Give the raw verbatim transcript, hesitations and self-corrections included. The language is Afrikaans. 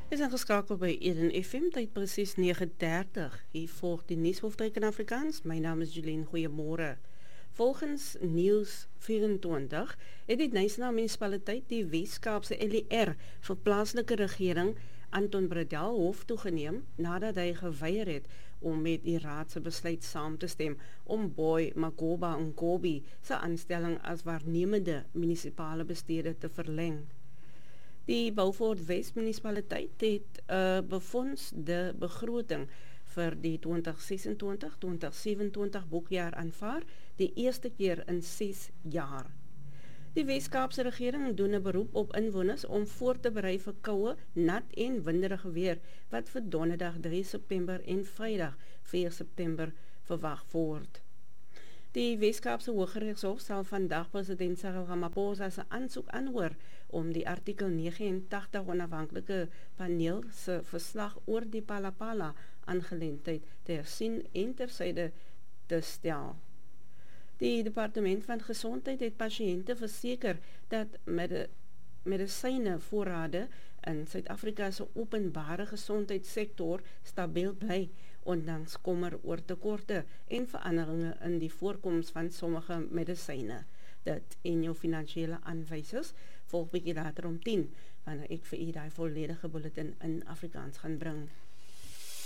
Is ingeskakeld by Eden F M, tyd presies nege dertig. Hier volg die nuushoofdryk in Afrikaans. My naam is Julien, goeiemôre. Volgens News vyf-en-twintig het die Knysna munisipaliteit die Wes-Kaapse L E R vir plaaslike regering Anton Bredell hof toegeneem nadat hy geweier het om met die raad se besluit saam te stem om Boy Magoba Nkobi se aanstelling as waarnemende munisipale bestuurder te verleng. Die Beaufort West munisipaliteit het 'n uh, befondsde begroting vir die twintig sesentwintig twintig sewenentwintig boekjaar aanvaar, die eerste keer in ses jaar. Die Wes-Kaapse regering doen 'n beroep op inwoners om voor te berei vir koue, nat en winderige weer wat vir Donderdag drie September en Vrydag vier September verwag word. Die Wes-Kaapse Hooggeregshof sal vandag president Cyril Ramaphosa se aansoek aanhoor om die artikel negenentachtig onafhanklike paneel se verslag oor die Palapala aangeleentheid te hersien en tersyde te stel. Die Departement van Gesondheid het pasiënte verseker dat med medisyne voorrade in Suid-Afrika se openbare gesondheidssektor stabiel bly, ondanks kommer oor tekorte en veranderinge in die voorkoms van sommige medisyne. Dit en jou finansiële aanwysers volg bietjie later om tien, wanneer ek vir u daai volledige bulletin in Afrikaans gaan bring.